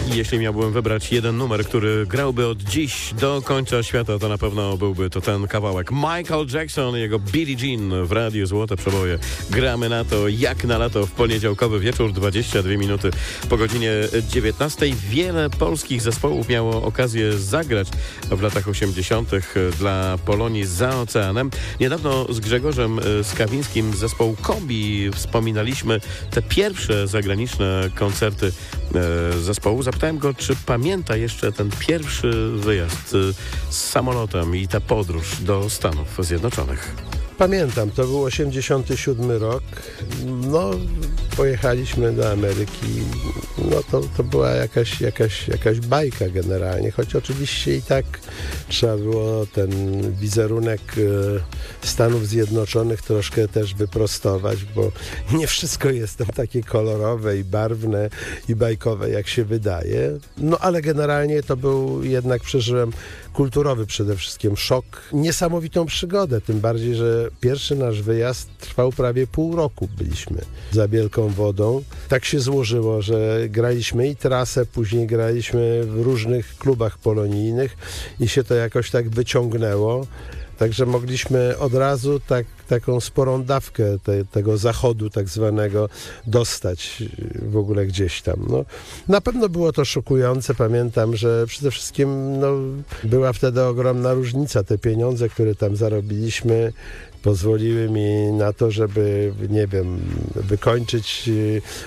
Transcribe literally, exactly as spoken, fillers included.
Jeśli miałbym wybrać jeden numer, który grałby od dziś do końca świata, to na pewno byłby to ten kawałek. Michael Jackson i jego Billie Jean w Radiu Złote Przeboje. Gramy na to jak na lato w poniedziałkowy wieczór, dwadzieścia dwie minuty po godzinie dziewiętnastej. Wiele polskich zespołów miało okazję zagrać w latach osiemdziesiątych dla Polonii za oceanem. Niedawno z Grzegorzem Skawińskim z zespołu Kombi wspominaliśmy te pierwsze zagraniczne koncerty zespołu. Zapytałem go, czy pamięta jeszcze ten pierwszy wyjazd z samolotem i ta podróż do Stanów Zjednoczonych. Pamiętam, to był osiemdziesiąty siódmy rok. No, pojechaliśmy do Ameryki. No to, to była jakaś, jakaś, jakaś bajka generalnie, choć oczywiście i tak trzeba było ten wizerunek Stanów Zjednoczonych troszkę też wyprostować, bo nie wszystko jest tam takie kolorowe i barwne i bajkowe, jak się wydaje. No ale generalnie to był jednak, przeżyłem kulturowy przede wszystkim szok, niesamowitą przygodę, tym bardziej, że pierwszy nasz wyjazd trwał prawie pół roku. Byliśmy za Wielką Wodą. Tak się złożyło, że graliśmy i trasę, później graliśmy w różnych klubach polonijnych i się to jakoś tak wyciągnęło. Także mogliśmy od razu tak, taką sporą dawkę te, tego zachodu tak zwanego dostać w ogóle gdzieś tam. No, na pewno było to szokujące. Pamiętam, że przede wszystkim no, była wtedy ogromna różnica. Te pieniądze, które tam zarobiliśmy, pozwoliły mi na to, żeby, nie wiem, wykończyć